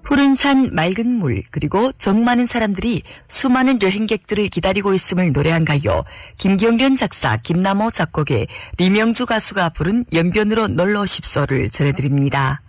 푸른 산 맑은 물 그리고 정 많은 사람들이 수많은 여행객들을 기다리고 있음을 노래한 가요. 김경련 작사 김남호 작곡의 리명주 가수가 부른 연변으로 놀러 오십소를 전해드립니다.